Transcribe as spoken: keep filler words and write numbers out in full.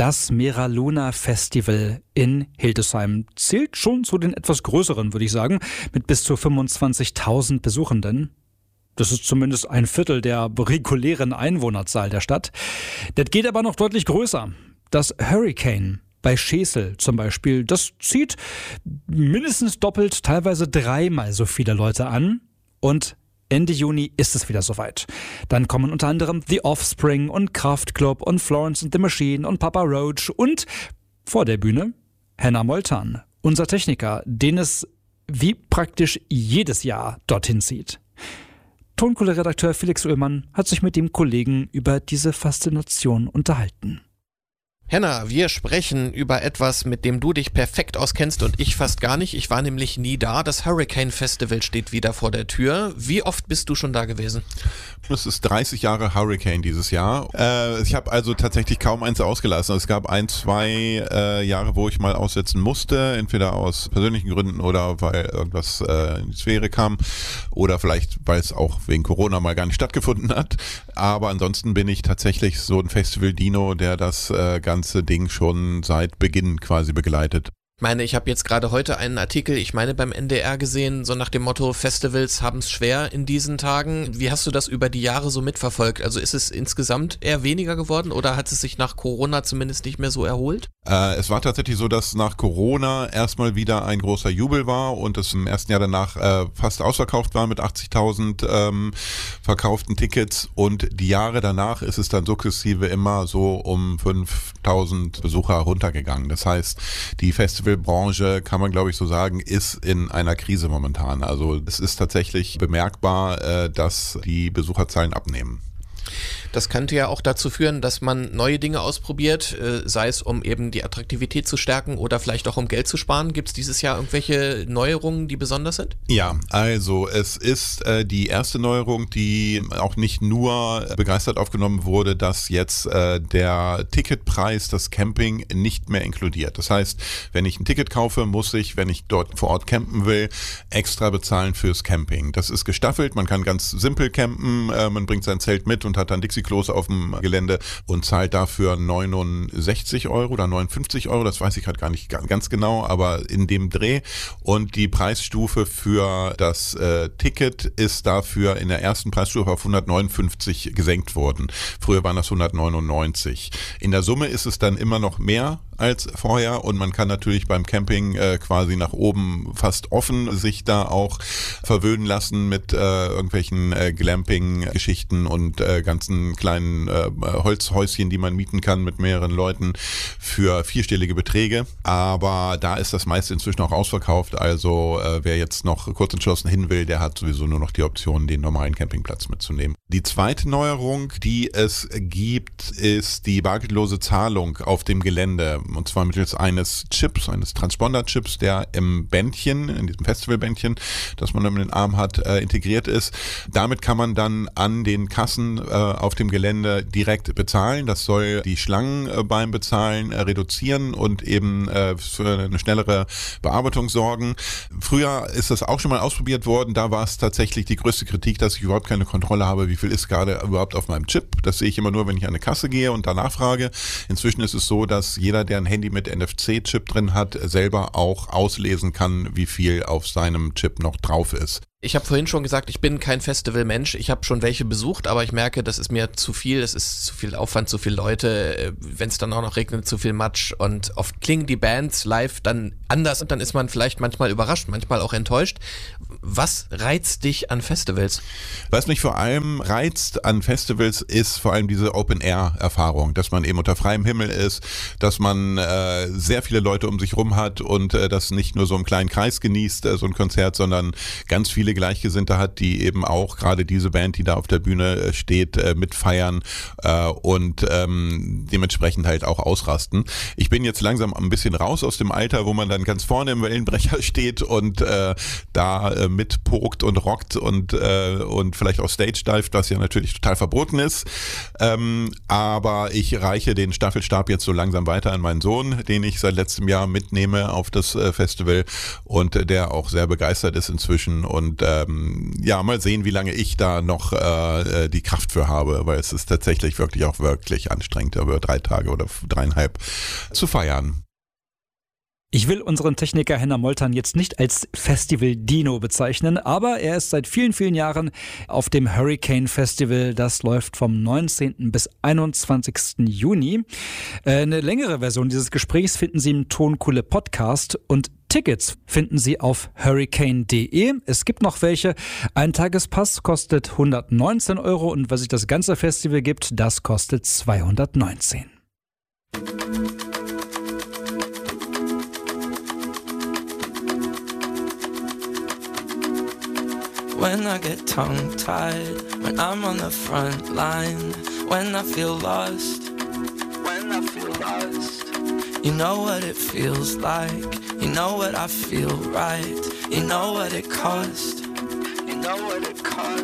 Das Mera-Luna Festival in Hildesheim zählt schon zu den etwas größeren, würde ich sagen, mit bis zu fünfundzwanzigtausend Besuchenden. Das ist zumindest ein Viertel der regulären Einwohnerzahl der Stadt. Das geht aber noch deutlich größer. Das Hurricane bei Schesel zum Beispiel, das zieht mindestens doppelt, teilweise dreimal so viele Leute an. Und Ende Juni ist es wieder soweit. Dann kommen unter anderem The Offspring und Kraftklub und Florence and the Machine und Papa Roach und vor der Bühne Hannah Moltan, unser Techniker, den es wie praktisch jedes Jahr dorthin zieht. Tonkohle-Redakteur Felix Ullmann hat sich mit dem Kollegen über diese Faszination unterhalten. Hannah, wir sprechen über etwas, mit dem du dich perfekt auskennst und ich fast gar nicht. Ich war nämlich nie da. Das Hurricane Festival steht wieder vor der Tür. Wie oft bist du schon da gewesen? Es ist dreißig Jahre Hurricane dieses Jahr. Äh, ich habe also tatsächlich kaum eins ausgelassen. Es gab ein, zwei äh, Jahre, wo ich mal aussetzen musste, entweder aus persönlichen Gründen oder weil irgendwas äh, in die Sphäre kam oder vielleicht, weil es auch wegen Corona mal gar nicht stattgefunden hat. Aber ansonsten bin ich tatsächlich so ein Festival-Dino, der das äh, ganze Ding schon seit Beginn quasi begleitet. Ich meine, ich habe jetzt gerade heute einen Artikel, ich meine beim N D R gesehen, so nach dem Motto, Festivals haben es schwer in diesen Tagen. Wie hast du das über die Jahre so mitverfolgt? Also ist es insgesamt eher weniger geworden oder hat es sich nach Corona zumindest nicht mehr so erholt? Äh, es war tatsächlich so, dass nach Corona erstmal wieder ein großer Jubel war und es im ersten Jahr danach äh, fast ausverkauft war mit achtzigtausend ähm, verkauften Tickets und die Jahre danach ist es dann sukzessive immer so um fünftausend Besucher runtergegangen. Das heißt, die Festival Branche, kann man glaube ich so sagen, ist in einer Krise momentan. Also es ist tatsächlich bemerkbar, äh, dass die Besucherzahlen abnehmen. Das könnte ja auch dazu führen, dass man neue Dinge ausprobiert, äh, sei es um eben die Attraktivität zu stärken oder vielleicht auch um Geld zu sparen. Gibt es dieses Jahr irgendwelche Neuerungen, die besonders sind? Ja, also es ist äh, die erste Neuerung, die auch nicht nur begeistert aufgenommen wurde, dass jetzt äh, der Ticketpreis das Camping nicht mehr inkludiert. Das heißt, wenn ich ein Ticket kaufe, muss ich, wenn ich dort vor Ort campen will, extra bezahlen fürs Camping. Das ist gestaffelt, man kann ganz simpel campen, äh, man bringt sein Zelt mit und hat dann Dixie-Klos auf dem Gelände und zahlt dafür neunundsechzig Euro oder neunundfünfzig Euro, das weiß ich halt gar nicht ganz genau, aber in dem Dreh. Und die Preisstufe für das äh, Ticket ist dafür in der ersten Preisstufe auf hundertneunundfünfzig gesenkt worden. Früher waren das hundertneunundneunzig. In der Summe ist es dann immer noch mehr als vorher und man kann natürlich beim Camping äh, quasi nach oben fast offen sich da auch verwöhnen lassen mit äh, irgendwelchen äh, Glamping-Geschichten und äh, ganzen kleinen äh, Holzhäuschen, die man mieten kann mit mehreren Leuten für vierstellige Beträge. Aber da ist das meiste inzwischen auch ausverkauft, also äh, wer jetzt noch kurz entschlossen hin will, der hat sowieso nur noch die Option, den normalen Campingplatz mitzunehmen. Die zweite Neuerung, die es gibt, ist die bargeldlose Zahlung auf dem Gelände. Und zwar mittels eines Chips, eines Transponder-Chips, der im Bändchen, in diesem Festivalbändchen, das man um den Arm hat, äh, integriert ist. Damit kann man dann an den Kassen äh, auf dem Gelände direkt bezahlen. Das soll die Schlangen äh, beim Bezahlen äh, reduzieren und eben äh, für eine schnellere Bearbeitung sorgen. Früher ist das auch schon mal ausprobiert worden. Da war es tatsächlich die größte Kritik, dass ich überhaupt keine Kontrolle habe, wie viel ist gerade überhaupt auf meinem Chip. Das sehe ich immer nur, wenn ich an eine Kasse gehe und danach frage. Inzwischen ist es so, dass jeder, der ein Handy mit N F C-Chip drin hat, selber auch auslesen kann, wie viel auf seinem Chip noch drauf ist. Ich habe vorhin schon gesagt, ich bin kein Festivalmensch. Ich habe schon welche besucht, aber ich merke, das ist mir zu viel. Es ist zu viel Aufwand, zu viele Leute. Wenn es dann auch noch regnet, zu viel Matsch. Und oft klingen die Bands live dann anders und dann ist man vielleicht manchmal überrascht, manchmal auch enttäuscht. Was reizt dich an Festivals? Was mich vor allem reizt an Festivals ist vor allem diese Open-Air-Erfahrung, dass man eben unter freiem Himmel ist, dass man äh, sehr viele Leute um sich rum hat und äh, das nicht nur so im kleinen Kreis genießt, äh, so ein Konzert, sondern ganz viele Gleichgesinnte hat, die eben auch gerade diese Band, die da auf der Bühne steht, äh, mitfeiern äh, und ähm, dementsprechend halt auch ausrasten. Ich bin jetzt langsam ein bisschen raus aus dem Alter, wo man dann ganz vorne im Wellenbrecher steht und äh, da äh, mitpokt und rockt und äh, und vielleicht auch Stage dived, was ja natürlich total verboten ist. Ähm, aber ich reiche den Staffelstab jetzt so langsam weiter an meinen Sohn, den ich seit letztem Jahr mitnehme auf das äh, Festival und äh, der auch sehr begeistert ist inzwischen und ähm, ja, mal sehen, wie lange ich da noch äh, die Kraft für habe, weil es ist tatsächlich wirklich auch wirklich anstrengend, über drei Tage oder dreieinhalb zu feiern. Ich will unseren Techniker Henner Moltern jetzt nicht als Festival-Dino bezeichnen, aber er ist seit vielen, vielen Jahren auf dem Hurricane Festival. Das läuft vom neunzehnten bis einundzwanzigsten Juni. Eine längere Version dieses Gesprächs finden Sie im Tonkuhle Podcast und Tickets finden Sie auf hurricane punkt de. Es gibt noch welche. Ein Tagespass kostet hundertneunzehn Euro und was sich das ganze Festival gibt, das kostet zweihundertneunzehn. When I get tongue-tied, when I'm on the front line, when I feel lost, when I feel lost. You know what it feels like, you know what I feel right, you know what it cost, you know what it cost.